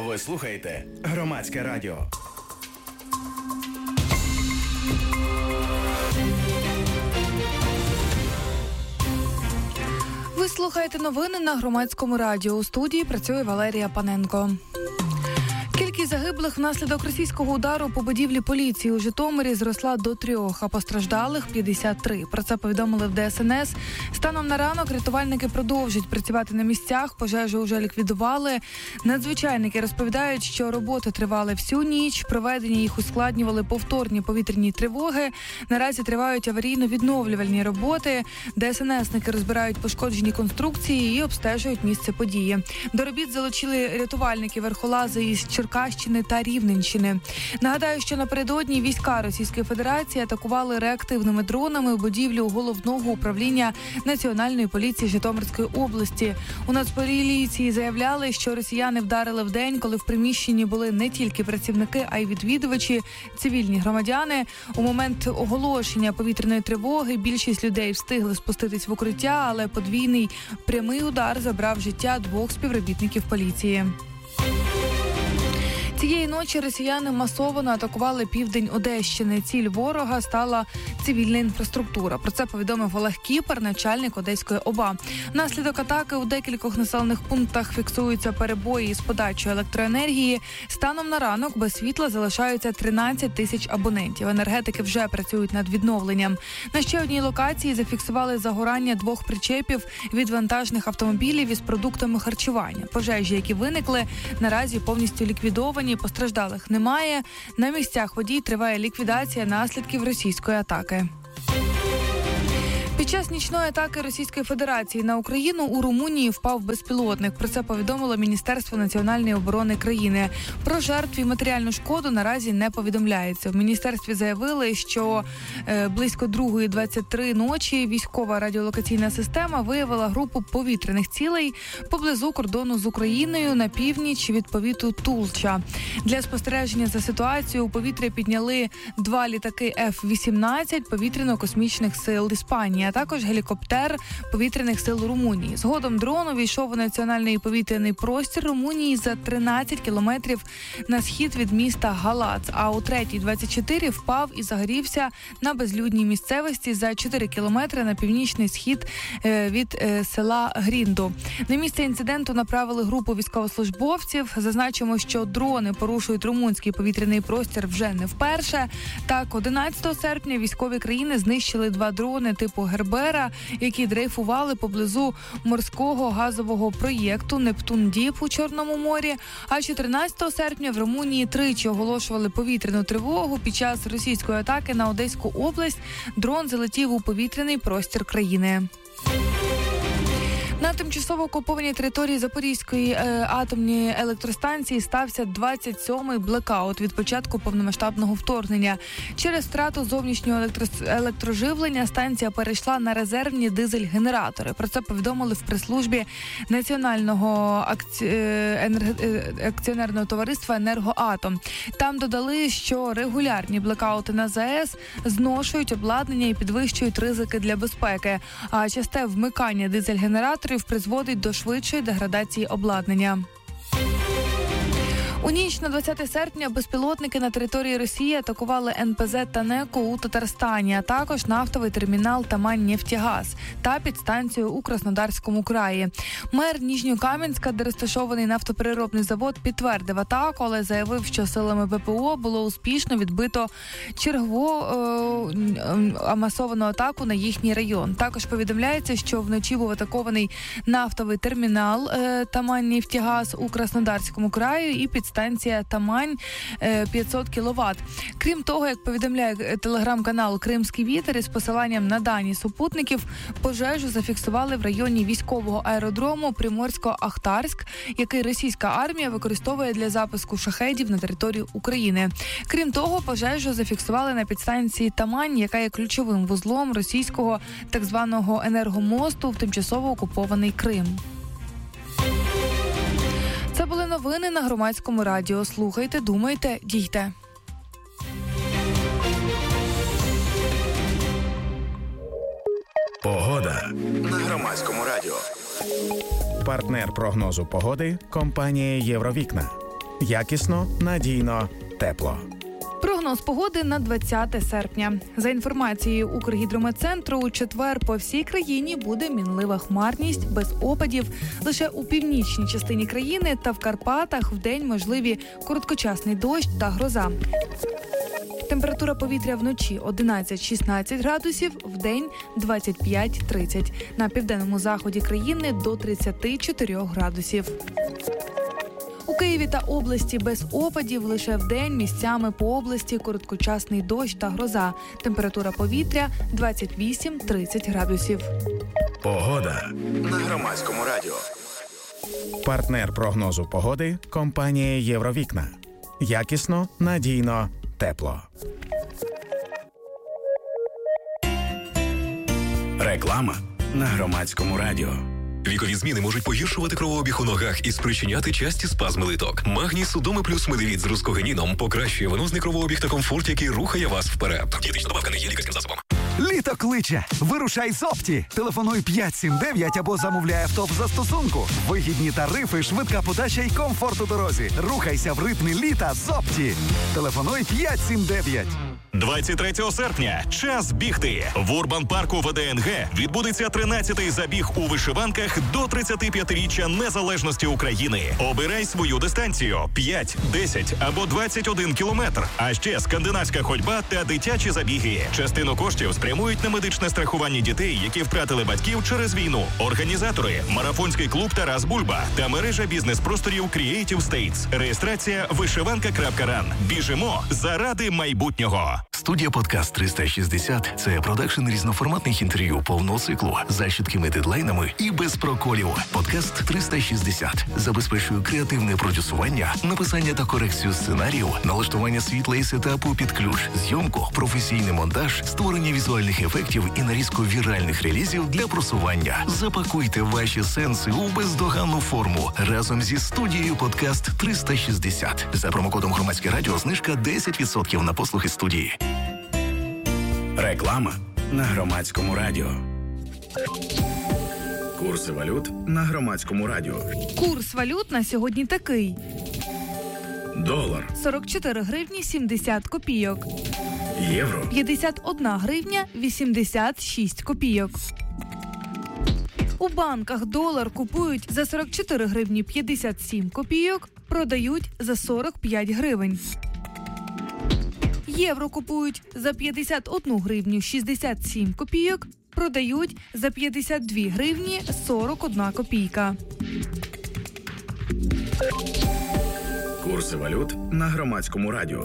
Ви слухаєте Громадське радіо. Ви слухаєте новини на Громадському радіо. У студії працює Валерія Паненко. Кількість загиблих внаслідок російського удару по будівлі поліції у Житомирі зросла до 3, а постраждалих – 53. Про це повідомили в ДСНС. Станом на ранок рятувальники продовжують працювати на місцях, пожежу вже ліквідували. Надзвичайники розповідають, що роботи тривали всю ніч, проведення їх ускладнювали повторні повітряні тривоги. Наразі тривають аварійно-відновлювальні роботи. ДСНСники розбирають пошкоджені конструкції і обстежують місце події. До робіт залучили рятувальники-верхолази із Черкащини та Рівненщини. Нагадаю, що напередодні війська Російської Федерації атакували реактивними дронами будівлю Головного управління Національної поліції Житомирської області. У Нацполіції заявляли, що росіяни вдарили в день, коли в приміщенні були не тільки працівники, а й відвідувачі, цивільні громадяни. У момент оголошення повітряної тривоги більшість людей встигли спуститись в укриття, але подвійний прямий удар забрав життя 2 співробітників поліції. Цієї ночі росіяни масово атакували південь Одещини. Ціль ворога стала цивільна інфраструктура. Про це повідомив Олег Кіпер, начальник Одеської ОВА. Внаслідок атаки у декількох населених пунктах фіксуються перебої із подачою електроенергії. Станом на ранок без світла залишаються 13 тисяч абонентів. Енергетики вже працюють над відновленням. На ще одній локації зафіксували загорання 2 причепів від вантажних автомобілів із продуктами харчування. Пожежі, які виникли, наразі повністю ліквідовані. Постраждалих немає. На місцях подій триває ліквідація наслідків російської атаки. Під час нічної атаки Російської Федерації на Україну у Румунії впав безпілотник. Про це повідомило Міністерство національної оборони країни. Про жертв і матеріальну шкоду наразі не повідомляється. В міністерстві заявили, що близько 2:23 ночі військова радіолокаційна система виявила групу повітряних цілей поблизу кордону з Україною на північ від повіту Тулча. Для спостереження за ситуацією у повітря підняли 2 літаки F-18 повітряно-космічних сил Іспанії, а також гелікоптер повітряних сил Румунії. Згодом дрон увійшов у національний повітряний простір Румунії за 13 кілометрів на схід від міста Галац, а у 3:24 впав і загорівся на безлюдній місцевості за 4 кілометри на північний схід від села Грінду. На місце інциденту направили групу військовослужбовців. Зазначимо, що дрони порушують румунський повітряний простір вже не вперше. Так, 11 серпня військові країни знищили 2 дрони типу Гербера, які дрейфували поблизу морського газового проєкту «Нептун-Діп» у Чорному морі. А 14 серпня в Румунії тричі оголошували повітряну тривогу. Під час російської атаки на Одеську область дрон залетів у повітряний простір країни. На тимчасово окупованій території Запорізької атомної електростанції стався 27-й блекаут від початку повномасштабного вторгнення. Через втрату зовнішнього електроживлення станція перейшла на резервні дизель-генератори. Про це повідомили в прес-службі Національного акціонерного товариства «Енергоатом». Там додали, що регулярні блекаути на ЗАЕС зношують обладнання і підвищують ризики для безпеки, а часте вмикання дизель-генераторів призводить до швидшої деградації обладнання. У ніч на 20 серпня безпілотники на території Росії атакували НПЗ «Танеко» у Татарстані, а також нафтовий термінал «Тамань-Нефтегаз» та підстанцію у Краснодарському краї. Мер Ніжньокам'янська, де розташований нафтопереробний завод, підтвердив атаку, але заявив, що силами ППО було успішно відбито чергову масовану атаку на їхній район. Також повідомляється, що вночі був атакований нафтовий термінал «Тамань-Нефтегаз» у Краснодарському краї і підстанція Тамань 500 кВт. Крім того, як повідомляє телеграм-канал «Кримський вітер» із посиланням на дані супутників, пожежу зафіксували в районі військового аеродрому Приморсько-Ахтарськ, який російська армія використовує для запуску шахедів на територію України. Крім того, пожежу зафіксували на підстанції Тамань, яка є ключовим вузлом російського так званого енергомосту в тимчасово окупований Крим. Це були новини на Громадському радіо. Слухайте, думайте, дійте. Погода на Громадському радіо. Партнер прогнозу погоди – компанія «Євровікна». Якісно, надійно, тепло. Прогноз погоди на 20 серпня. За інформацією Укргідрометцентру, у четвер по всій країні буде мінлива хмарність, без опадів. Лише у північній частині країни та в Карпатах вдень можливі короткочасний дощ та гроза. Температура повітря вночі 11-16 градусів, вдень 25-30. На південному заході країни до 34 градусів. У Києві та області без опадів, лише вдень місцями по області короткочасний дощ та гроза. Температура повітря 28-30 градусів. Погода на Громадському радіо. Партнер прогнозу погоди – компанія «Євровікна». Якісно, надійно, тепло. Реклама на Громадському радіо. Вікові зміни можуть погіршувати кровообіг у ногах і спричиняти часті спазми литок. Магній Судоми плюс медивіт з рускогенીном покращує венозний кровообіг та комфорт, який рухає вас вперед. Дієтична добавка не є лікарським засобом. Літо кличе. Вирушай з Опті. Телефонуй 579 або замовляй авто в застосунку. Вигідні тарифи, швидка подача і комфорт у дорозі. Рухайся в ритмі літа з Опті. Телефонуй 579. 23 серпня – час бігти. В Урбан-парку ВДНГ відбудеться 13-й забіг у вишиванках до 35-річчя незалежності України. Обирай свою дистанцію – 5, 10 або 21 кілометр. А ще скандинавська ходьба та дитячі забіги. Частину коштів спрямують на медичне страхування дітей, які втратили батьків через війну. Організатори – марафонський клуб «Тарас Бульба» та мережа бізнес-просторів Creative States. Реєстрація вишиванка.ран. Біжимо заради майбутнього. Студія «Подкаст 360» – це продакшн різноформатних інтерв'ю повного циклу за чіткими дедлайнами і без проколів. «Подкаст 360» забезпечує креативне продюсування, написання та корекцію сценарію, налаштування світла і сетапу під ключ, зйомку, професійний монтаж, створення візуальних ефектів і нарізку віральних релізів для просування. Запакуйте ваші сенси у бездоганну форму разом зі студією «Подкаст 360». За промокодом «Громадське радіо» знижка 10% на послуги студії. Реклама на Громадському радіо. Курси валют на Громадському радіо. Курс валют на сьогодні такий. Долар. 44 гривні 70 копійок. Євро. 51 гривня 86 копійок. У банках долар купують за 44 гривні 57 копійок, продають за 45 гривень. Євро купують за 51 гривню 67 копійок, продають за 52 гривні 41 копійка. Курси валют на Громадському радіо.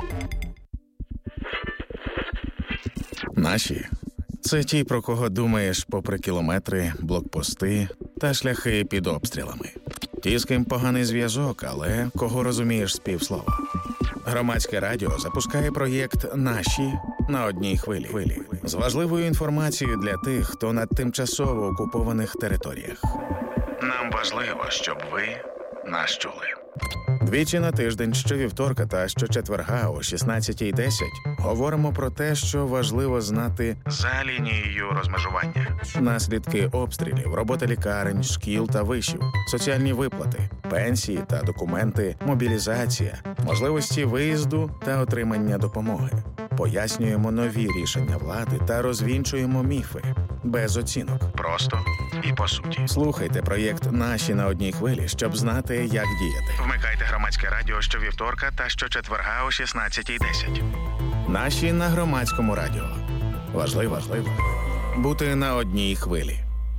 Наші – це ті, про кого думаєш попри кілометри, блокпости та шляхи під обстрілами. Ті, з ким поганий зв'язок, але кого розумієш з півслова. Громадське радіо запускає проєкт «Наші» на одній хвилі. З важливою інформацією для тих, хто на тимчасово окупованих територіях. Нам важливо, щоб ви нас чули. Двічі на тиждень, щовівторка та щочетверга о 16:10 говоримо про те, що важливо знати за лінією розмежування. Наслідки обстрілів, робота лікарень, шкіл та вишів, соціальні виплати, пенсії та документи, мобілізація, можливості виїзду та отримання допомоги. Пояснюємо нові рішення влади та розвінчуємо міфи. Без оцінок. Просто і по суті. Слухайте проєкт «Наші» на одній хвилі, щоб знати, як діяти. Вмикайте Громадське радіо щовівторка та щочетверга о 16:10. «Наші» на Громадському радіо. Важливо бути на одній хвилі.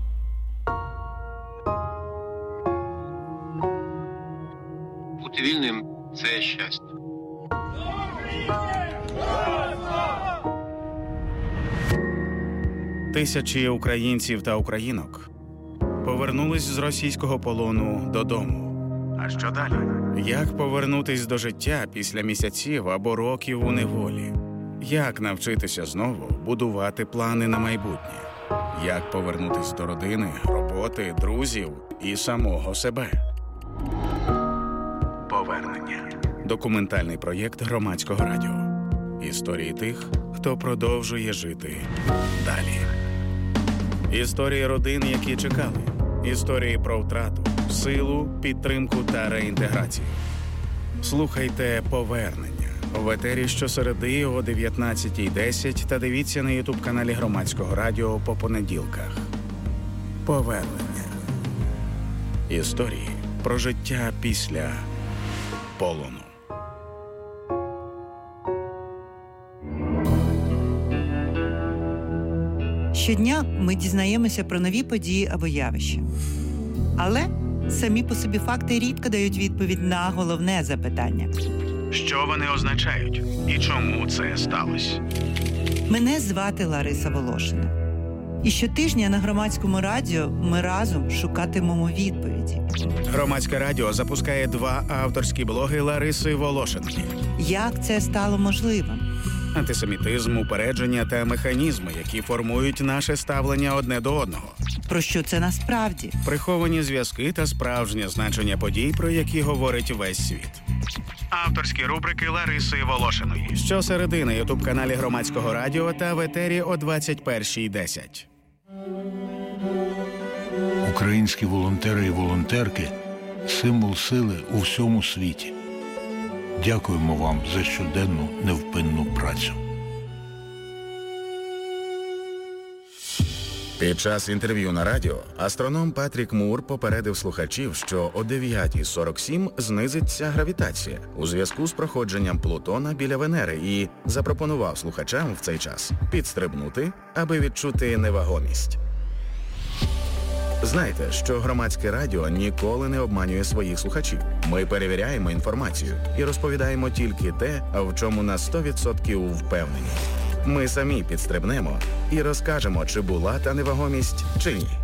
Бути вільним – це щастя. Тисячі українців та українок повернулись з російського полону додому. А що далі? Як повернутись до життя після місяців або років у неволі? Як навчитися знову будувати плани на майбутнє? Як повернутись до родини, роботи, друзів і самого себе? Повернення. Документальний проєкт Громадського радіо. Історії тих, хто продовжує жити далі. Історії родин, які чекали. Історії про втрату, силу, підтримку та реінтеграцію. Слухайте «Повернення» в етері щосереди о 19:10 та дивіться на ютуб-каналі Громадського радіо по понеділках. «Повернення». Історії про життя після полону. Щодня ми дізнаємося про нові події або явища. Але самі по собі факти рідко дають відповідь на головне запитання. Що вони означають і чому це сталося? Мене звати Лариса Волошина. І щотижня на Громадському радіо ми разом шукатимемо відповіді. Громадське радіо запускає 2 авторські блоги Лариси Волошиної. Як це стало можливим? Антисемітизм, упередження та механізми, які формують наше ставлення одне до одного. Про що це насправді? Приховані зв'язки та справжнє значення подій, про які говорить весь світ. Авторські рубрики Лариси Волошиної. Щосереди на ютуб-каналі Громадського радіо та в етері о 21:10. Українські волонтери і волонтерки – символ сили у всьому світі. Дякуємо вам за щоденну невпинну працю. Під час інтерв'ю на радіо астроном Патрік Мур попередив слухачів, що о 9:47 знизиться гравітація у зв'язку з проходженням Плутона біля Венери і запропонував слухачам в цей час підстрибнути, аби відчути невагомість. Знайте, що Громадське радіо ніколи не обманює своїх слухачів. Ми перевіряємо інформацію і розповідаємо тільки те, в чому на 100% впевнені. Ми самі підстрибнемо і розкажемо, чи була та невагомість, чи ні.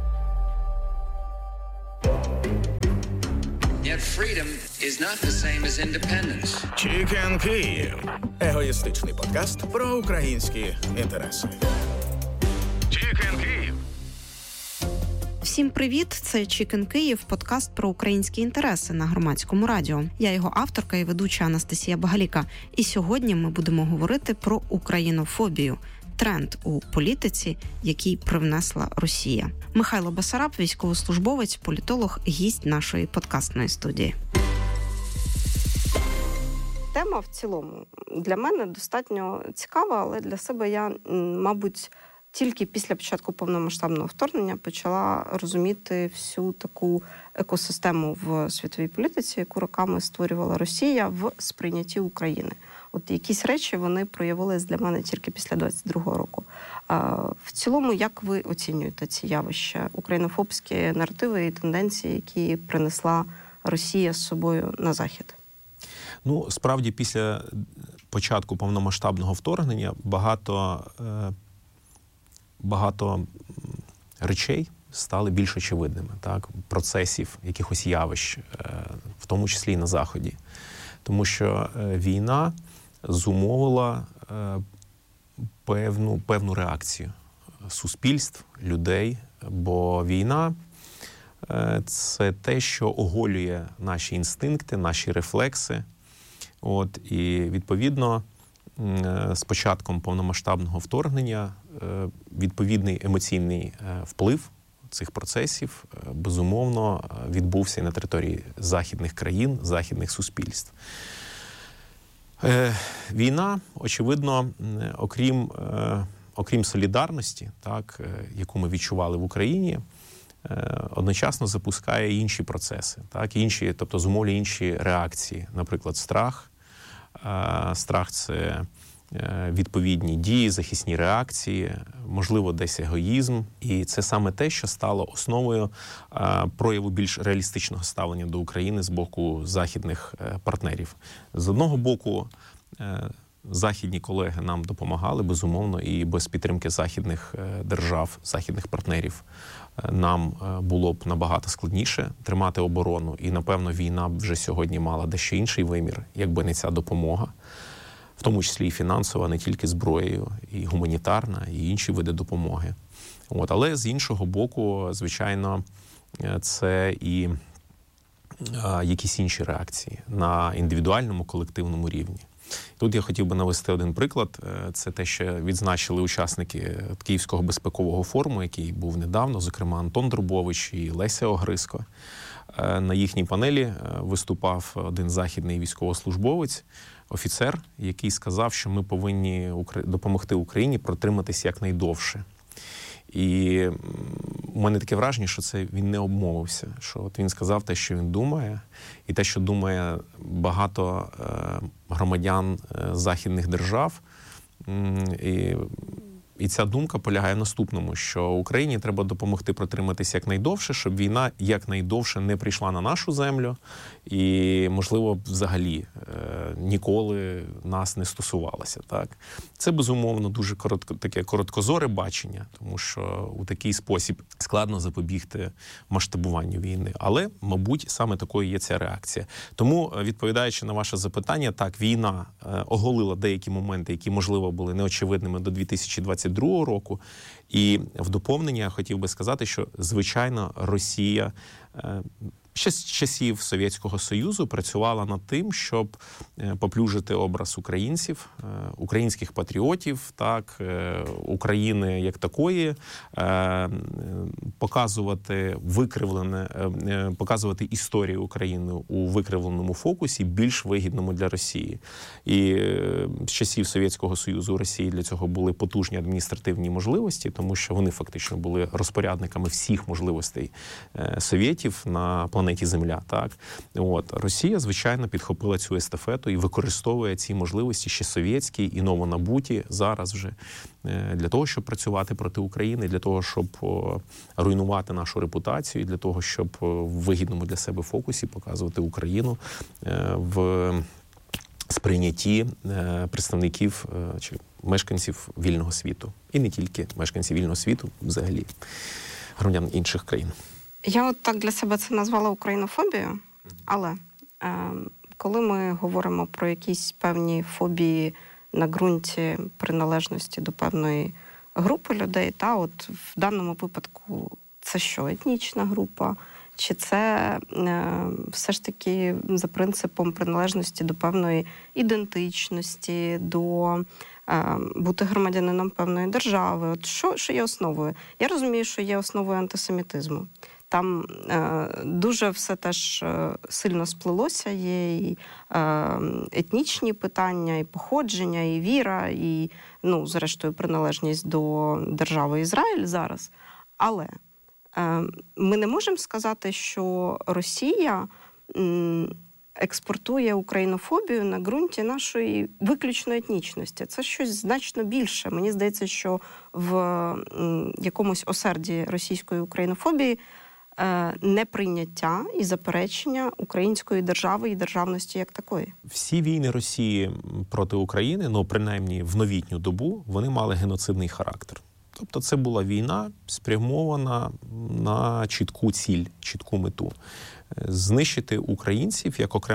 Yet freedom is not the same as independence. Chicken Київ. Егоїстичний подкаст про українські інтереси. Chicken Київ. Всім привіт! Це Chicken Київ, подкаст про українські інтереси на Громадському радіо. Я його авторка і ведуча Анастасія Багаліка. І сьогодні ми будемо говорити про українофобію – тренд у політиці, який привнесла Росія. Михайло Басараб, військовослужбовець, політолог, гість нашої подкастної студії. Тема в цілому для мене достатньо цікава, але для себе я, мабуть, тільки після початку повномасштабного вторгнення почала розуміти всю таку екосистему в світовій політиці, яку роками створювала Росія в сприйнятті України. От якісь речі вони проявились для мене тільки після 22-го року. В цілому, як ви оцінюєте ці явища, українофобські наративи і тенденції, які принесла Росія з собою на Захід? Ну, справді, після початку повномасштабного вторгнення багато речей стали більш очевидними, так? Процесів, якихось явищ, в тому числі і на Заході. Тому що війна зумовила певну реакцію суспільств, людей, бо війна – це те, що оголює наші інстинкти, наші рефлекси. І, відповідно, з початком повномасштабного вторгнення відповідний емоційний вплив цих процесів, безумовно, відбувся і на території західних країн, західних суспільств. Війна, очевидно, окрім солідарності, так, яку ми відчували в Україні, одночасно запускає інші процеси, так, тобто зумовлює інші реакції. Наприклад, страх. Страх – це відповідні дії, захисні реакції, можливо, десь егоїзм. І це саме те, що стало основою прояву більш реалістичного ставлення до України з боку західних партнерів. З одного боку, західні колеги нам допомагали, безумовно, і без підтримки західних держав, західних партнерів нам було б набагато складніше тримати оборону. І, напевно, війна б вже сьогодні мала дещо інший вимір, якби не ця допомога. В тому числі і фінансова, не тільки зброєю, і гуманітарна, і інші види допомоги. Але з іншого боку, звичайно, це і якісь інші реакції на індивідуальному, колективному рівні. Тут я хотів би навести один приклад. Це те, що відзначили учасники Київського безпекового форуму, який був недавно, зокрема Антон Друбович і Леся Огриско. на їхній панелі виступав один західний військовослужбовець, офіцер, який сказав, що ми повинні допомогти Україні протриматись якнайдовше. І у мене таке враження, що це він не обмовився, що от він сказав те, що він думає, і те, що думає багато громадян західних держав. І ця думка полягає в наступному, що Україні треба допомогти протриматися якнайдовше, щоб війна якнайдовше не прийшла на нашу землю і, можливо, взагалі ніколи нас не стосувалася. Так? Це, безумовно, дуже таке короткозоре бачення, тому що у такий спосіб складно запобігти масштабуванню війни. Але, мабуть, саме такою є ця реакція. Тому, відповідаючи на ваше запитання, так, війна оголила деякі моменти, які, можливо, були неочевидними до 2022 року. І в доповнення я хотів би сказати, що, звичайно, Росія ще з часів Совєтського Союзу працювала над тим, щоб поплюжити образ українців, українських патріотів, так, України як такої, показувати історію України у викривленому фокусі, більш вигідному для Росії. І з часів Совєтського Союзу у Росії для цього були потужні адміністративні можливості, тому що вони фактично були розпорядниками всіх можливостей совєтів на планеті Земля. Так? От. Росія, звичайно, підхопила цю естафету і використовує ці можливості ще совєтські і новонабуті зараз вже для того, щоб працювати проти України, для того, щоб руйнувати нашу репутацію, для того, щоб в вигідному для себе фокусі показувати Україну в сприйнятті представників чи мешканців вільного світу. І не тільки мешканців вільного світу, взагалі громадян інших країн. Я от так для себе це назвала українофобією, але коли ми говоримо про якісь певні фобії на ґрунті приналежності до певної групи людей, та от в даному випадку це що, етнічна група, чи це все ж таки за принципом приналежності до певної ідентичності, до бути громадянином певної держави. От що є основою? Я розумію, що є основою антисемітизму. Там дуже все теж сильно сплелося, є і етнічні питання, і походження, і віра, і, зрештою, приналежність до держави Ізраїль зараз. Але ми не можемо сказати, що Росія експортує українофобію на ґрунті нашої виключно етнічності. Це щось значно більше. Мені здається, що в якомусь осерді російської українофобії неприйняття і заперечення української держави і державності як такої. Всі війни Росії проти України, принаймні в новітню добу, вони мали геноцидний характер. Тобто це була війна, спрямована на чітку ціль, чітку мету. Знищити українців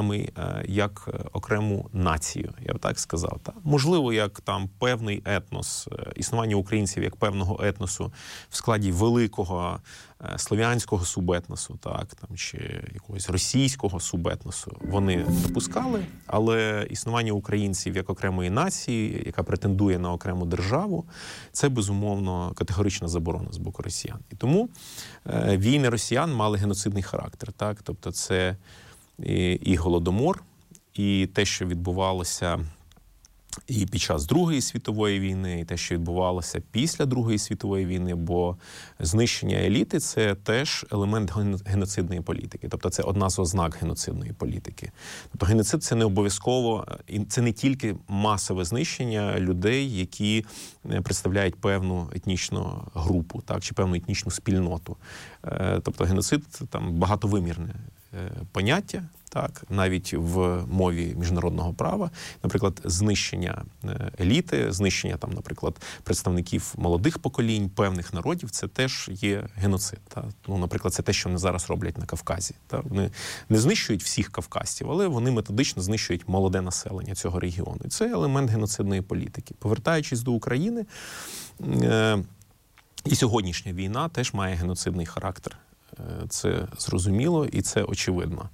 як окрему націю, я б так сказав. Так? Можливо, як там певний етнос, існування українців як певного етносу в складі великого слов'янського субетносу, так, там, чи якогось російського субетносу вони допускали, але існування українців як окремої нації, яка претендує на окрему державу, це, безумовно, категорична заборона з боку росіян. І тому війни росіян мали геноцидний характер. Так? Тобто це і Голодомор, і те, що відбувалося і під час Другої світової війни, і те, що відбувалося після Другої світової війни, бо знищення еліти – це теж елемент геноцидної політики. Тобто це одна з ознак геноцидної політики. Тобто геноцид – це не обов'язково, це не тільки масове знищення людей, які представляють певну етнічну групу, так, чи певну етнічну спільноту. Тобто геноцид там багатовимірне поняття, так, навіть в мові міжнародного права, наприклад, знищення еліти, знищення там, наприклад, представників молодих поколінь, певних народів, це теж є геноцид. Так? Наприклад, це те, що вони зараз роблять на Кавказі. Так? Вони не знищують всіх кавказців, але вони методично знищують молоде населення цього регіону. І це елемент геноцидної політики. Повертаючись до України, і сьогоднішня війна теж має геноцидний характер. Це зрозуміло і це очевидно.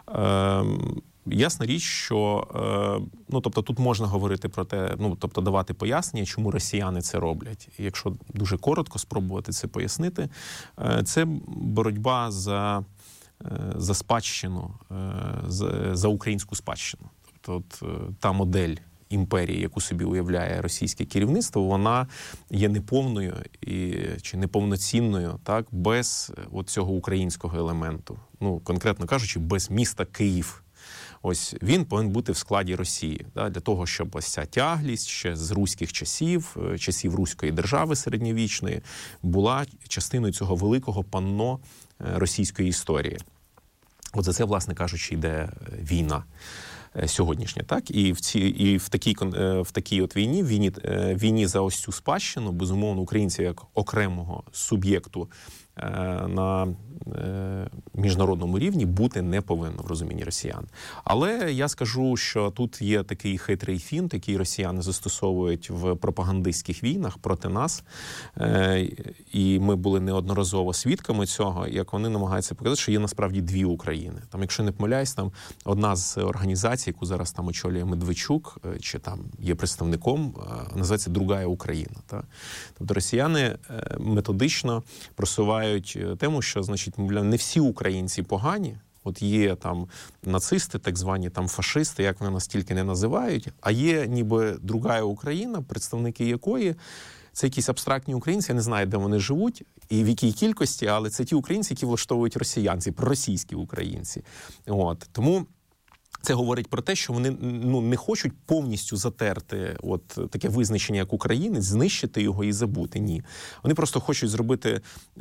Ясна річ, що тобто тут можна говорити про те, тобто давати пояснення, чому росіяни це роблять. І якщо дуже коротко спробувати це пояснити, це боротьба за за спадщину, за українську спадщину. Тобто та модель імперії, яку собі уявляє російське керівництво, вона є неповною чи неповноцінною, так, без цього українського елементу. Ну, конкретно кажучи, без міста Київ. Ось він повинен бути в складі Росії, для того, щоб ось ця тяглість ще з руських часів Руської держави середньовічної, була частиною цього великого панно російської історії. От за це, власне кажучи, йде війна сьогоднішня, так? І в такій от війні за ось цю спадщину, безумовно, українці як окремого суб'єкту на міжнародному рівні бути не повинно в розумінні росіян. Але я скажу, що тут є такий хитрий фінт, який росіяни застосовують в пропагандистських війнах проти нас. І ми були неодноразово свідками цього, як вони намагаються показати, що є насправді дві України. Там, якщо не помиляюсь, там одна з організацій, яку зараз там очолює Медведчук, чи там є представником, називається «Другая Україна». Так? Тобто росіяни методично просувають тему, що, значить, не всі українці погані, от є там нацисти, так звані там фашисти, як вони нас тільки не називають, а є ніби другая Україна, представники якої це якісь абстрактні українці, я не знаю, де вони живуть і в якій кількості, але це ті українці, які влаштовують росіянці, проросійські українці. От. Тому це говорить про те, що вони не хочуть повністю затерти от таке визначення як українець, знищити його і забути. Ні. Вони просто хочуть зробити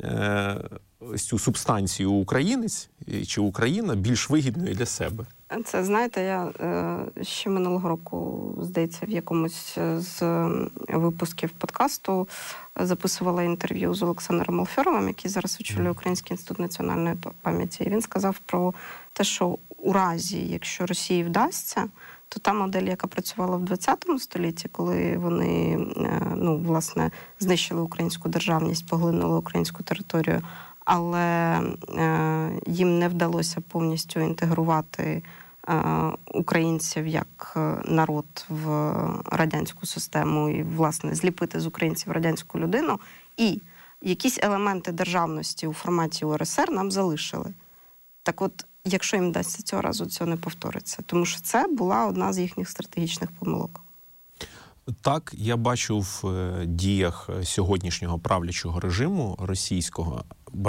цю субстанцію українець чи Україна більш вигідною для себе. Це, знаєте, я ще минулого року, здається, в якомусь з випусків подкасту записувала інтерв'ю з Олександром Алфьоровим, який зараз очолює Український інститут національної пам'яті. І він сказав про те, що у разі, якщо Росії вдасться, то та модель, яка працювала в ХХ столітті, коли вони, власне, знищили українську державність, поглинули українську територію, але їм не вдалося повністю інтегрувати українців як народ в радянську систему і, власне, зліпити з українців радянську людину, і якісь елементи державності у форматі УРСР нам залишили. Так от, якщо їм вдасться цього разу, цього не повториться. Тому що це була одна з їхніх стратегічних помилок. Так, я бачу в діях сьогоднішнього правлячого режиму російського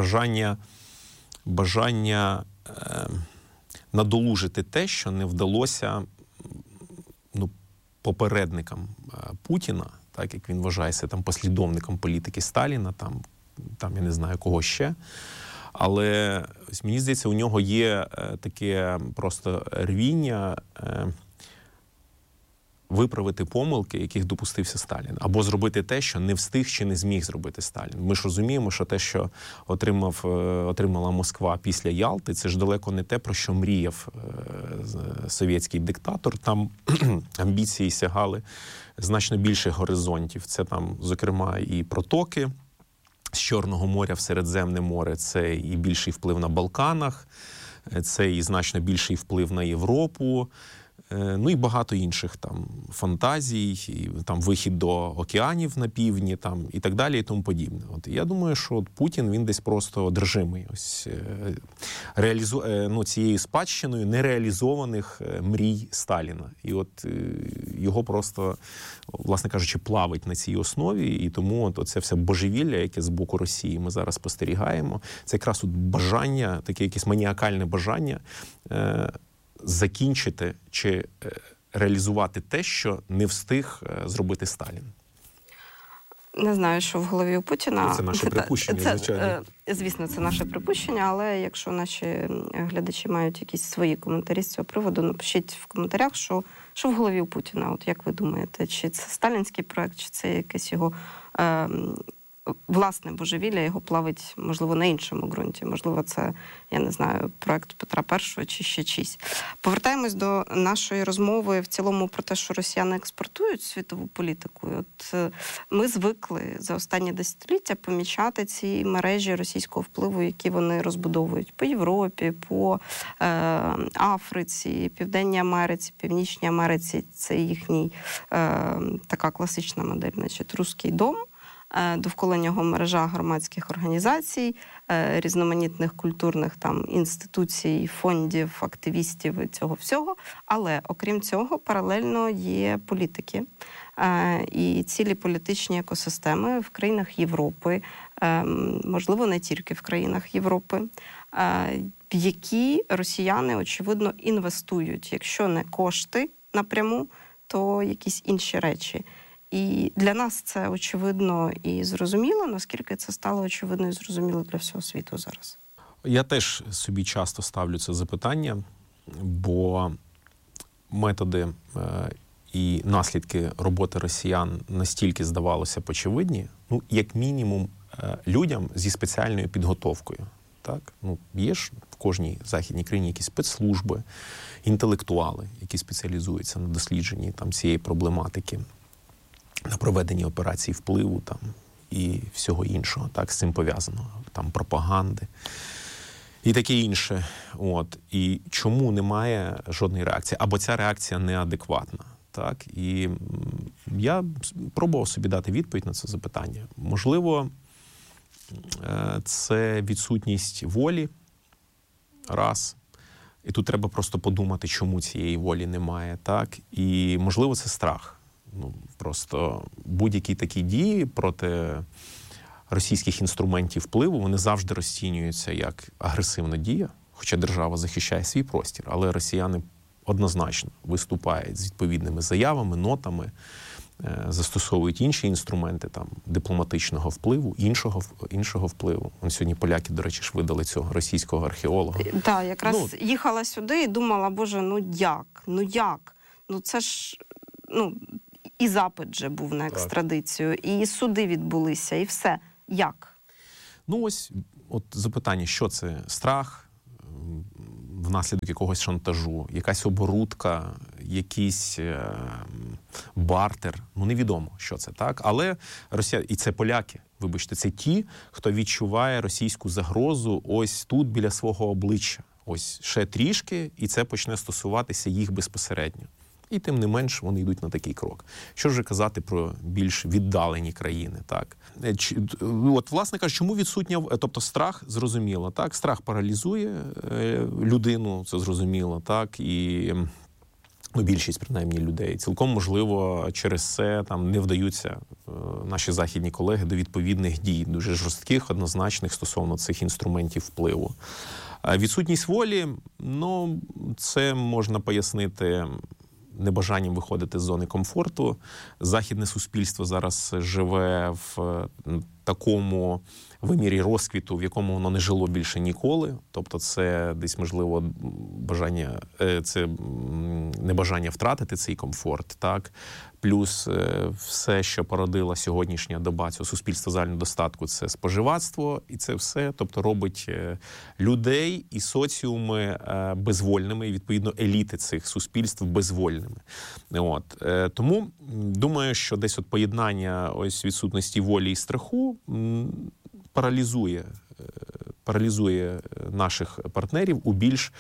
бажання надолужити те, що не вдалося попередникам Путіна, так як він вважається там послідовником політики Сталіна, там я не знаю кого ще. Але мені здається, у нього є таке просто рвіння виправити помилки, яких допустився Сталін, або зробити те, що не встиг чи не зміг зробити Сталін. Ми ж розуміємо, що те, що отримала Москва після Ялти, це ж далеко не те, про що мріяв совєтський диктатор. Там амбіції сягали значно більших горизонтів. Це там, зокрема, і протоки з Чорного моря в Середземне море, це і більший вплив на Балканах, це і значно більший вплив на Європу, і багато інших там фантазій, і там вихід до океанів на півдні, там і так далі, і тому подібне. От я думаю, що от Путін, він десь просто одержимий ось цією спадщиною нереалізованих мрій Сталіна. І от його просто, власне кажучи, плавить на цій основі, і тому от це все божевілля, яке з боку Росії ми зараз спостерігаємо, це якраз от бажання, таке якесь маніакальне бажання закінчити чи реалізувати те, що не встиг зробити Сталін. Не знаю, що в голові у Путіна. Це наше припущення, звичайно. Звісно, це наше припущення, але якщо наші глядачі мають якісь свої коментарі з цього приводу, напишіть в коментарях, що в голові у Путіна. От як ви думаєте, чи це сталінський проект, чи це якесь його власне божевілля, його плавить, можливо, на іншому ґрунті. Можливо, це, я не знаю, проект Петра І чи ще чийсь. Повертаємось до нашої розмови в цілому про те, що росіяни експортують світову політику. От ми звикли за останні десятиліття помічати ці мережі російського впливу, які вони розбудовують по Європі, по Африці, Південній Америці, Північній Америці. Це їхній така класична модель, значить, «Руський дом». довкола нього мережа громадських організацій, різноманітних культурних там інституцій, фондів, активістів і цього всього. Але, окрім цього, паралельно є політики і цілі політичні екосистеми в країнах Європи, можливо, не тільки в країнах Європи, в які росіяни, очевидно, інвестують. Якщо не кошти напряму, то якісь інші речі. І для нас це очевидно і зрозуміло, наскільки це стало очевидно і зрозуміло для всього світу зараз. Я теж собі часто ставлю це запитання, бо методи і наслідки роботи росіян настільки здавалося б очевидні, як мінімум людям зі спеціальною підготовкою. Так? Є ж в кожній західній країні якісь спецслужби, інтелектуали, які спеціалізуються на дослідженні цієї проблематики, на проведенні операцій впливу і всього іншого, з цим пов'язаного, пропаганди і таке інше. І чому немає жодної реакції? Або ця реакція неадекватна. Так? І я пробував собі дати відповідь на це запитання. Можливо, це відсутність волі, раз. І тут треба просто подумати, чому цієї волі немає. Так? І, можливо, це страх. Просто будь-які такі дії проти російських інструментів впливу, вони завжди розцінюються як агресивна дія, хоча держава захищає свій простір, але росіяни однозначно виступають з відповідними заявами, нотами, застосовують інші інструменти дипломатичного впливу, іншого впливу. Сьогодні поляки, до речі, ж видали цього російського археолога. Так, якраз їхала сюди і думала, боже, як? Це ж, і запит же був на екстрадицію, і суди відбулися, і все. Як? От запитання, що це? Страх внаслідок якогось шантажу, якась оборудка, якийсь бартер, невідомо, що це, так? Але Росія, і це поляки, вибачте, це ті, хто відчуває російську загрозу ось тут, біля свого обличчя. Ось ще трішки, і це почне стосуватися їх безпосередньо. І тим не менш вони йдуть на такий крок. Що ж казати про більш віддалені країни, так? Власне кажучи, чому відсутня, тобто страх, зрозуміло, так? Страх паралізує людину, це зрозуміло, так? І більшість, принаймні, людей. Цілком можливо, через це не вдаються наші західні колеги до відповідних дій, дуже жорстких, однозначних стосовно цих інструментів впливу. Відсутність волі, це можна пояснити небажанням виходити з зони комфорту. Західне суспільство зараз живе в такому вимірі розквіту, в якому воно не жило більше ніколи. Тобто це десь, можливо, небажання втратити цей комфорт, так? Плюс все, що породила сьогоднішня доба цього суспільства загального достатку, це споживацтво, і це все, тобто робить людей і соціуми безвольними, і, відповідно, еліти цих суспільств безвольними. Тому думаю, що десь поєднання відсутності волі і страху паралізує наших партнерів у більш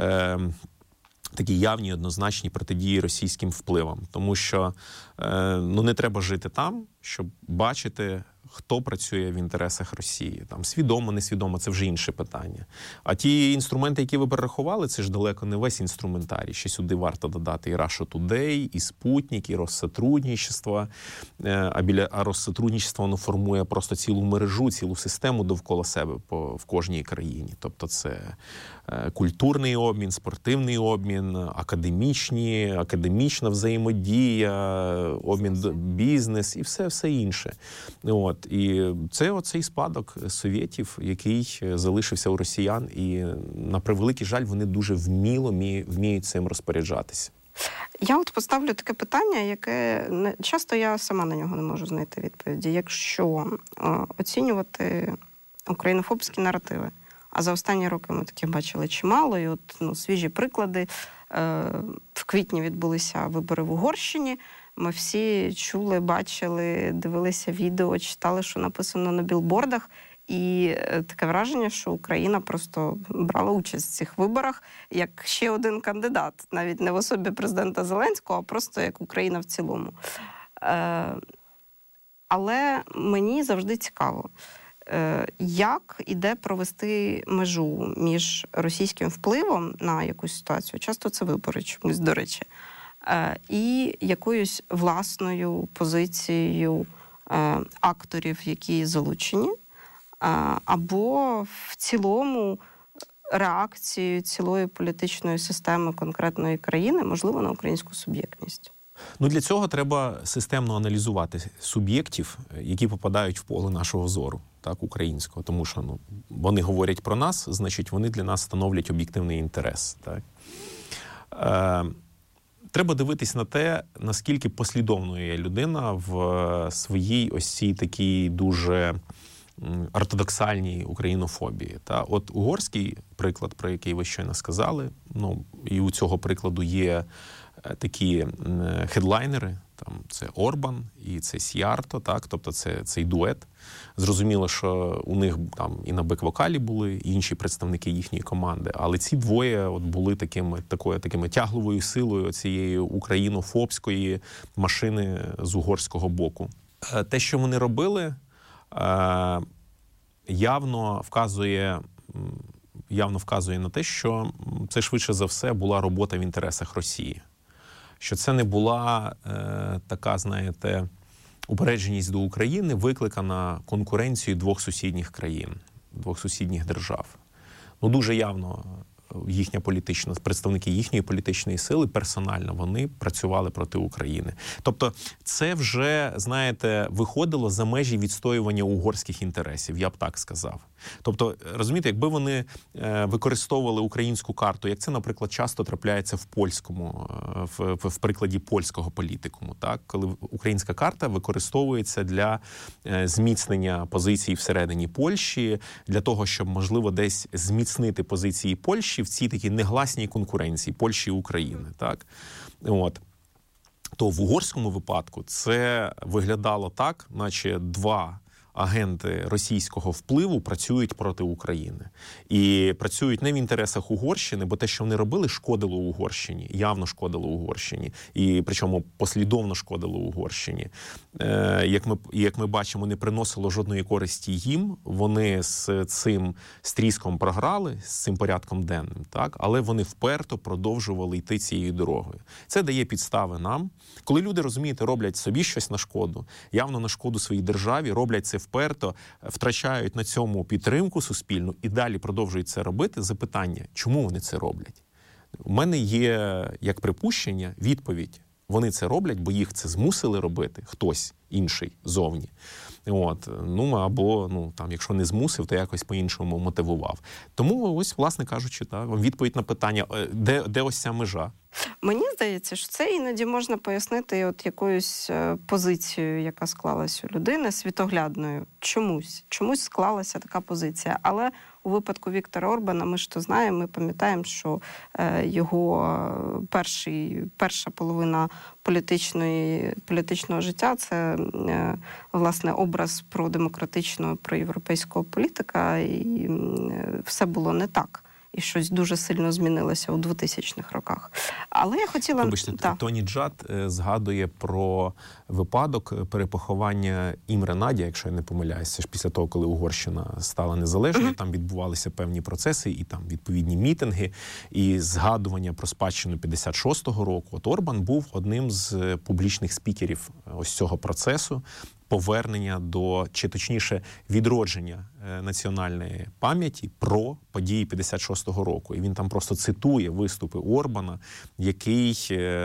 такі явні, однозначні протидії російським впливам. Тому що не треба жити там, щоб бачити, хто працює в інтересах Росії. Свідомо, несвідомо, це вже інше питання. А ті інструменти, які ви перерахували, це ж далеко не весь інструментарій. Ще сюди варто додати і Russia Today, і Спутник, і Россотрудничество. А Россотрудничество, воно формує просто цілу мережу, цілу систему довкола себе в кожній країні. Тобто це культурний обмін, спортивний обмін, академічна взаємодія, обмін бізнес і все інше. І це оцей спадок совєтів, який залишився у росіян, і, на превеликий жаль, вони дуже вміло вміють цим розпоряджатися. Я поставлю таке питання, яке часто я сама на нього не можу знайти відповіді. Якщо оцінювати українофобські наративи, а за останні роки ми таких бачили чимало, і свіжі приклади. В квітні відбулися вибори в Угорщині. Ми всі чули, бачили, дивилися відео, читали, що написано на білбордах. І таке враження, що Україна просто брала участь в цих виборах як ще один кандидат. Навіть не в особі президента Зеленського, а просто як Україна в цілому. Але мені завжди цікаво, як і де провести межу між російським впливом на якусь ситуацію, часто це вибори чомусь, до речі, і якоюсь власною позицією акторів, які залучені, або в цілому реакцією цілої політичної системи конкретної країни, можливо, на українську суб'єктність. Для цього треба системно аналізувати суб'єктів, які попадають в поле нашого зору, так, українського. Тому що вони говорять про нас, значить, вони для нас становлять об'єктивний інтерес. Так. Треба дивитись на те, наскільки послідовною є людина в своїй ось цій такій дуже ортодоксальній українофобії. Та? От угорський приклад, про який ви щойно сказали, і у цього прикладу є такі хедлайнери, там це Орбан і це Сіярто, так, тобто це цей дует. Зрозуміло, що у них там і на бек-вокалі були інші представники їхньої команди, але ці двоє були такими тягловою силою цієї українофобської машини з угорського боку. Те, що вони робили, явно вказує на те, що це швидше за все була робота в інтересах Росії. Що це не була така, знаєте, упередженість до України, викликана конкуренцією двох сусідніх країн, двох сусідніх держав. Дуже явно представники їхньої політичної сили персонально вони працювали проти України. Тобто це вже, знаєте, виходило за межі відстоювання угорських інтересів, я б так сказав. Тобто, розумієте, якби вони використовували українську карту, як це, наприклад, часто трапляється в прикладі польського політикуму, так? Коли українська карта використовується для зміцнення позицій всередині Польщі, для того, щоб, можливо, десь зміцнити позиції Польщі в цій такій негласній конкуренції Польщі і України, так? То в угорському випадку це виглядало так, наче два агенти російського впливу працюють проти України. І працюють не в інтересах Угорщини, бо те, що вони робили, шкодило Угорщині, явно шкодило Угорщині. І причому послідовно шкодило Угорщині. Як ми бачимо, не приносило жодної користі їм. Вони з цим стріском програли, з цим порядком денним, так? Але вони вперто продовжували йти цією дорогою. Це дає підстави нам. Коли люди, розумієте, роблять собі щось на шкоду, явно на шкоду своїй державі, роблять це вперто, втрачають на цьому підтримку суспільну і далі продовжують це робити, запитання, чому вони це роблять? У мене є, як припущення, відповідь. Вони це роблять, бо їх це змусили робити хтось інший зовні. Або, якщо не змусив, то якось по-іншому мотивував. Тому ось, власне кажучи, відповідь на питання, де ось ця межа? Мені здається, що це іноді можна пояснити якоюсь позицією, яка склалась у людини, світоглядною. Чомусь склалася така позиція. Але у випадку Віктора Орбана ми ж то знаємо, ми пам'ятаємо, що його перша половина політичного життя – це, власне, образ продемократичного, проєвропейського політика, і все було не так. І щось дуже сильно змінилося у 2000-х роках. Але я хотіла... Вибачте, Тоні Джад згадує про випадок перепоховання Імре Наді, якщо я не помиляюся. Це ж після того, коли Угорщина стала незалежною, там відбувалися певні процеси, і там відповідні мітинги, і згадування про спадщину 56-го року. От Орбан був одним з публічних спікерів ось цього процесу, повернення чи точніше відродження національної пам'яті про події 56-го року. І він там просто цитує виступи Орбана, який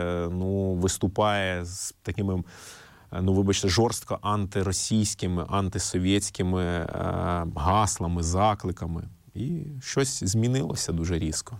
виступає з такими, жорстко антиросійськими, антисовєтськими гаслами, закликами. І щось змінилося дуже різко.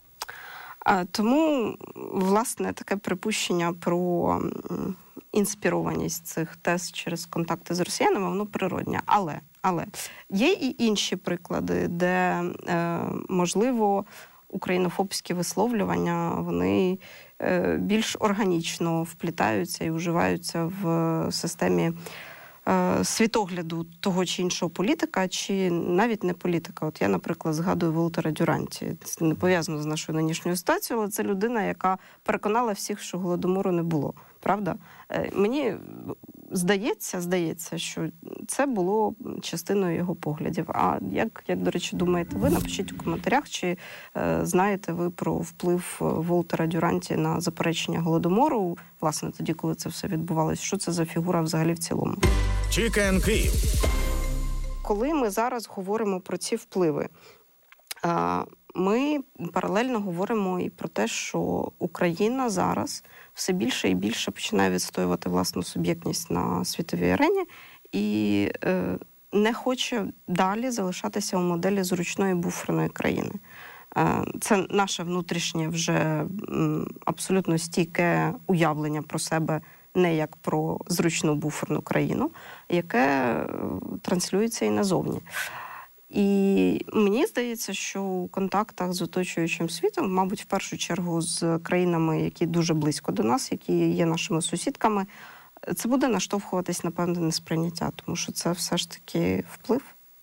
Тому, власне, таке припущення про інспірованість цих тез через контакти з росіянами, воно природне. Але є і інші приклади, де, можливо, українофобські висловлювання, вони більш органічно вплітаються і вживаються в системі світогляду того чи іншого політика, чи навіть не політика. От я, наприклад, згадую Волтера Дюранті. Це не пов'язано з нашою нинішньою ситуацією, але це людина, яка переконала всіх, що Голодомору не було. Правда? Мені здається, що це було частиною його поглядів. А як до речі, думаєте ви? Напишіть у коментарях, чи знаєте ви про вплив Волтера Дюранті на заперечення Голодомору, власне, тоді, коли це все відбувалося. Що це за фігура взагалі в цілому? Чікен Київ. Коли ми зараз говоримо про ці впливи, ми паралельно говоримо і про те, що Україна зараз все більше і більше починає відстоювати власну суб'єктність на світовій арені і не хоче далі залишатися у моделі зручної буферної країни. Це наше внутрішнє вже абсолютно стійке уявлення про себе не як про зручну буферну країну, яке транслюється і назовні. І мені здається, що у контактах з оточуючим світом, мабуть, в першу чергу з країнами, які дуже близько до нас, які є нашими сусідками, це буде наштовхуватись на певне несприйняття, тому що це все ж таки вплив.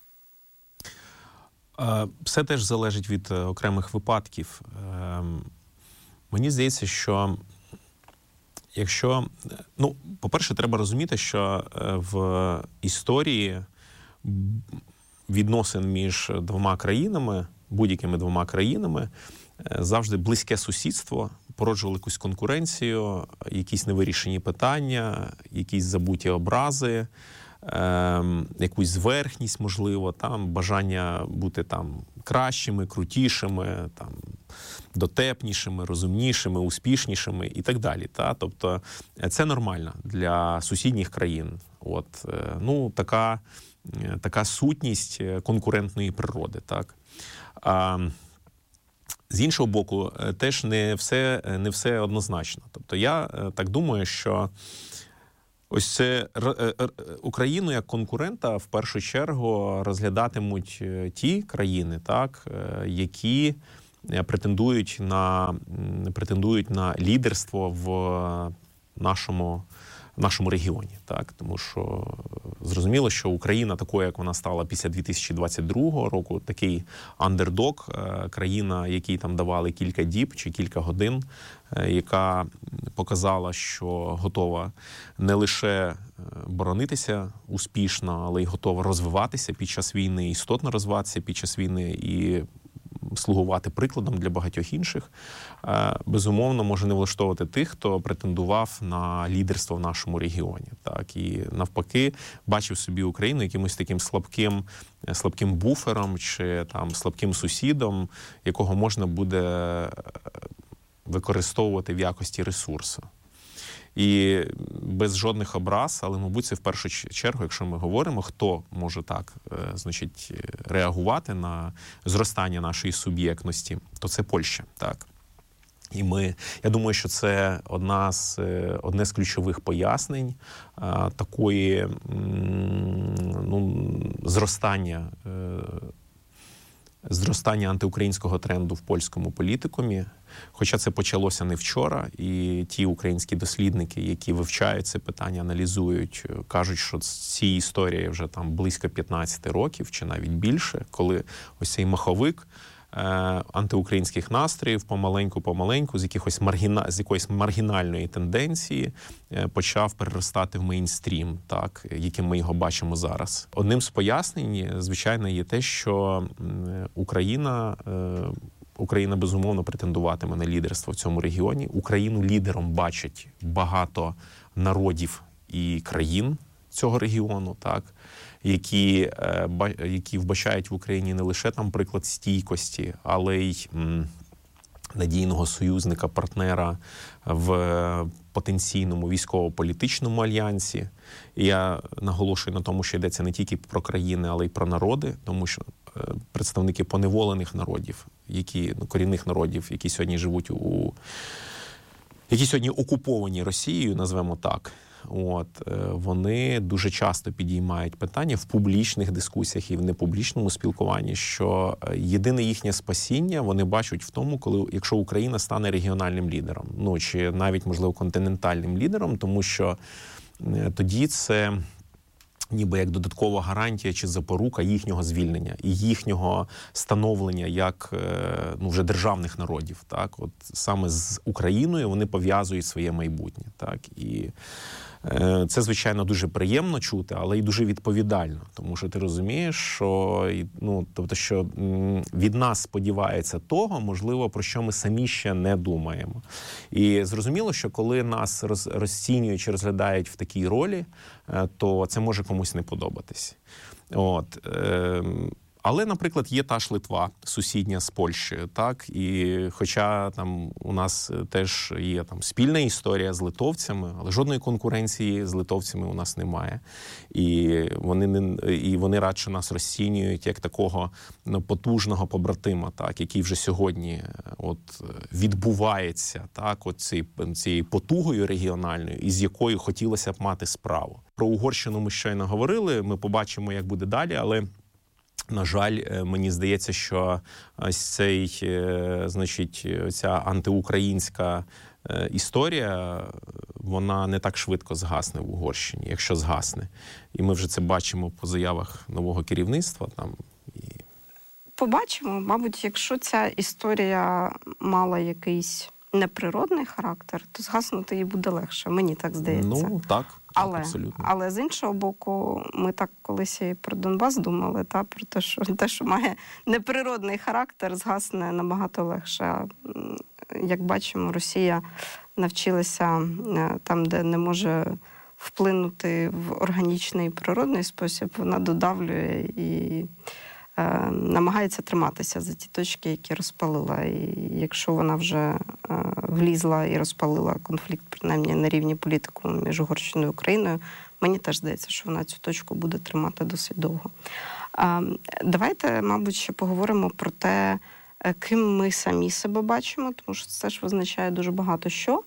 Все теж залежить від окремих випадків. Мені здається, що якщо... по-перше, треба розуміти, що в історії відносин між двома країнами, будь-якими двома країнами, завжди близьке сусідство породжувало якусь конкуренцію, якісь невирішені питання, якісь забуті образи, якусь зверхність, можливо, там бажання бути там кращими, крутішими, там дотепнішими, розумнішими, успішнішими і так далі. Та? Тобто це нормально для сусідніх країн. Така сутність конкурентної природи. Так? З іншого боку, теж не все однозначно. Тобто я так думаю, що ось це Україну як конкурента в першу чергу розглядатимуть ті країни, так, які претендують на лідерство в нашому регіоні, так, тому що зрозуміло, що Україна такою, як вона стала після 2022 року, такий андердог, країна, якій там давали кілька діб чи кілька годин, яка показала, що готова не лише боронитися успішно, але й готова розвиватися під час війни, істотно розвиватися під час війни і слугувати прикладом для багатьох інших, безумовно, може не влаштовувати тих, хто претендував на лідерство в нашому регіоні. Так, і навпаки, бачив собі Україну якимось таким слабким буфером чи там слабким сусідом, якого можна буде використовувати в якості ресурсу. І без жодних образ, але, мабуть, це в першу чергу, якщо ми говоримо, хто може так, значить, реагувати на зростання нашої суб'єктності, то це Польща, так. І я думаю, що це одне з ключових пояснень такої зростання антиукраїнського тренду в польському політикумі. Хоча це почалося не вчора, і ті українські дослідники, які вивчають це питання, аналізують, кажуть, що цій історії вже там близько 15 років, чи навіть більше, коли ось цей маховик антиукраїнських настроїв помаленьку з якоїсь маргінальної тенденції почав переростати в мейнстрім, так, яким ми його бачимо зараз. Одним з пояснень, звичайно, є те, що Україна, безумовно, претендуватиме на лідерство в цьому регіоні. Україну лідером бачать багато народів і країн цього регіону, так, які вбачають в Україні не лише там приклад стійкості, але й надійного союзника, партнера в потенційному військово-політичному альянсі. І я наголошую на тому, що йдеться не тільки про країни, але й про народи, тому що представники поневолених народів, корінних народів, які сьогодні живуть які сьогодні окуповані Росією, назвемо так, вони дуже часто підіймають питання в публічних дискусіях і в непублічному спілкуванні, що єдине їхнє спасіння вони бачать в тому, якщо Україна стане регіональним лідером, чи навіть, можливо, континентальним лідером, тому що тоді це ніби як додаткова гарантія чи запорука їхнього звільнення і їхнього становлення як вже державних народів. Так? От саме з Україною вони пов'язують своє майбутнє. Так? І Це, звичайно, дуже приємно чути, але й дуже відповідально. Тому що ти розумієш, що, що від нас сподівається того, можливо, про що ми самі ще не думаємо. І зрозуміло, що коли нас розцінюють чи розглядають в такій ролі, то це може комусь не подобатись. Але, наприклад, є та ж Литва, сусідня з Польщею, так? І хоча там у нас теж є там спільна історія з литовцями, але жодної конкуренції з литовцями у нас немає. І вони радше нас розцінюють як такого потужного побратима, так, який вже сьогодні відбувається, так, цією потугою регіональною, із якою хотілося б мати справу. Про Угорщину ми щойно говорили, ми побачимо, як буде далі, але на жаль, мені здається, що ось ця антиукраїнська історія, вона не так швидко згасне в Угорщині, якщо згасне. І ми вже це бачимо по заявах нового керівництва. Побачимо. Мабуть, якщо ця історія мала якийсь неприродний характер, то згаснути їй буде легше. Мені так здається. Так, абсолютно. Але з іншого боку, ми так колись і про Донбас думали, про те, що має неприродний характер, згасне набагато легше. Як бачимо, Росія навчилася там, де не може вплинути в органічний природний спосіб, вона додавлює і намагається триматися за ті точки, які розпалила. І якщо вона вже влізла і розпалила конфлікт, принаймні на рівні політику між Угорщиною і Україною, мені теж здається, що вона цю точку буде тримати досить довго. Давайте, мабуть, ще поговоримо про те, ким ми самі себе бачимо, тому що це ж визначає дуже багато що.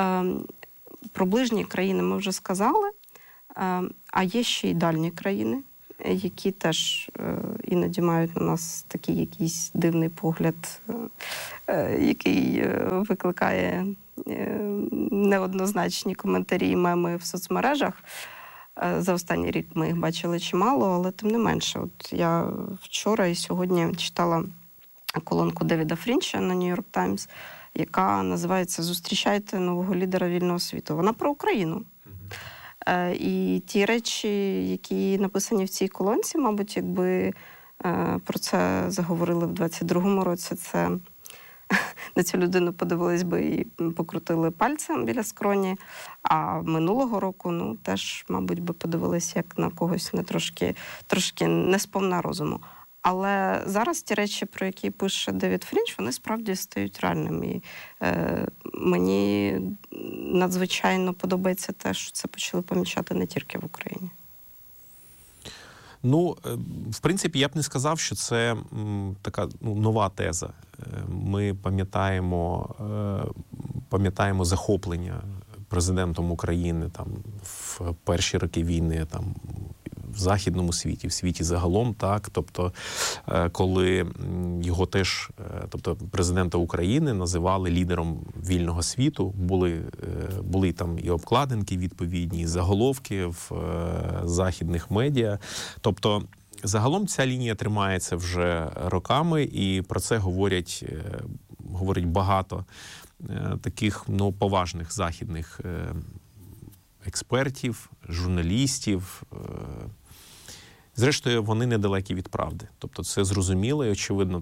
Про ближні країни ми вже сказали, а є ще й дальні країни, які теж іноді мають на нас такий якийсь дивний погляд, який викликає неоднозначні коментарі і меми в соцмережах. За останній рік ми їх бачили чимало, але тим не менше. От я вчора і сьогодні читала колонку Девіда Фрінча на New York Times, яка називається «Зустрічайте нового лідера вільного світу». Вона про Україну. І ті речі, які написані в цій колонці, мабуть, якби про це заговорили в 22-му році, це на цю людину подивились би і покрутили пальцем біля скроні, а минулого року, теж, мабуть, би подивились як на когось трошки не сповна розуму. Але зараз ті речі, про які пише Девід Фрінч, вони справді стають реальними. І мені надзвичайно подобається те, що це почали помічати не тільки в Україні. В принципі, я б не сказав, що це така нова теза. Ми пам'ятаємо захоплення президентом України в перші роки війни, в західному світі, в світі загалом, так, тобто, коли його теж, президента України називали лідером вільного світу, були там і обкладинки відповідні, і заголовки в західних медіа, тобто, загалом ця лінія тримається вже роками, і про це говорять багато таких, поважних західних експертів, журналістів. Зрештою, вони недалекі від правди. Тобто це зрозуміло і очевидно,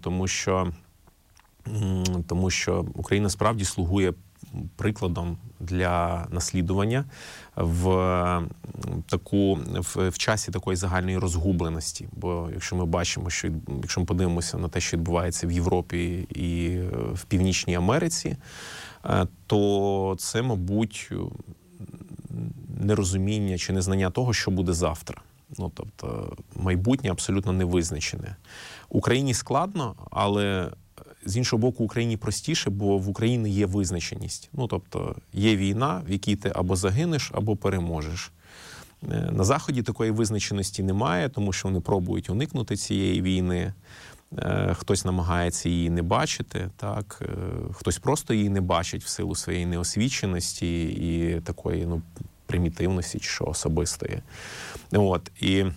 тому що Україна справді слугує прикладом для наслідування в часі такої загальної розгубленості. Бо якщо ми бачимо, якщо ми подивимося на те, що відбувається в Європі і в Північній Америці, то це, мабуть, нерозуміння чи незнання того, що буде завтра. Тобто майбутнє абсолютно не визначене. Україні складно, але з іншого боку, Україні простіше, бо в Україні є визначеність. Тобто є війна, в якій ти або загинеш, або переможеш. На Заході такої визначеності немає, тому що вони пробують уникнути цієї війни. Хтось намагається її не бачити, так? Хтось просто її не бачить в силу своєї неосвіченості і такої, примітивності чи що особистої. І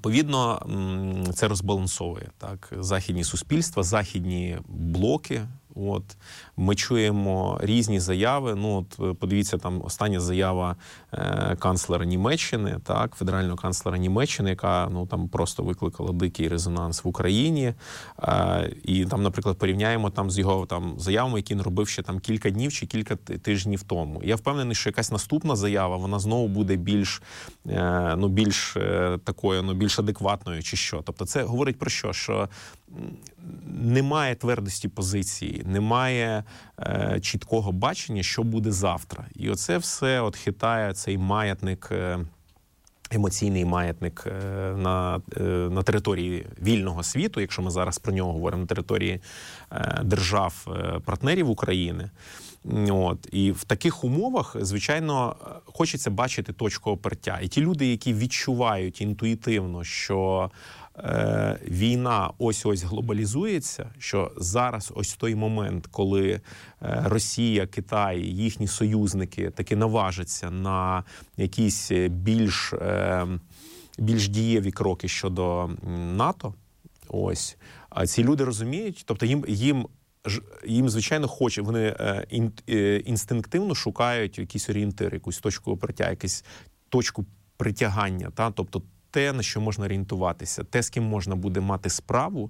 відповідно це розбалансовує, так, західні суспільства, західні блоки От ми чуємо різні заяви. Подивіться, там остання заява канцлера Німеччини, так, федерального канцлера Німеччини, яка там просто викликала дикий резонанс в Україні. І там, наприклад, порівняємо там з його там заявами, які він робив ще там кілька днів чи кілька тижнів тому. Я впевнений, що якась наступна заява, вона знову буде більш такою, більш адекватною чи що. Тобто це говорить про що? Що немає твердості позиції, немає чіткого бачення, що буде завтра. І оце все хитає цей маятник, емоційний маятник на території вільного світу, якщо ми зараз про нього говоримо, на території держав-партнерів України. І в таких умовах, звичайно, хочеться бачити точку опертя. І ті люди, які відчувають інтуїтивно, що війна ось-ось глобалізується, що зараз ось той момент, коли Росія, Китай, їхні союзники таки наважаться на якісь більш дієві кроки щодо НАТО, а ці люди розуміють, тобто їм звичайно, вони інстинктивно шукають якісь орієнтири, якусь точку опертя, якусь точку притягання, тобто те, на що можна орієнтуватися, те, з ким можна буде мати справу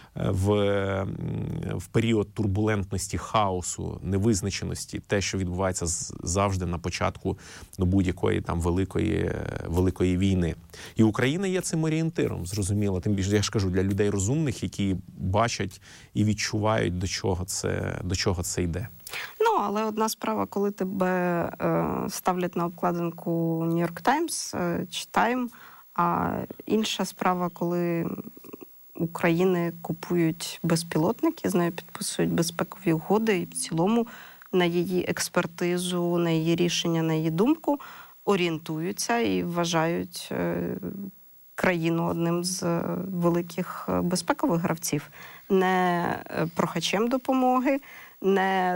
в період турбулентності, хаосу, невизначеності, те, що відбувається завжди на початку будь-якої там великої війни. І Україна є цим орієнтиром, зрозуміло. Тим більше, я ж кажу, для людей розумних, які бачать і відчувають, до чого це йде. Але одна справа, коли тебе ставлять на обкладинку New York Times чи Time, а інша справа, коли України купують безпілотники, з нею підписують безпекові угоди і в цілому на її експертизу, на її рішення, на її думку орієнтуються і вважають країну одним з великих безпекових гравців. Не прохачем допомоги, не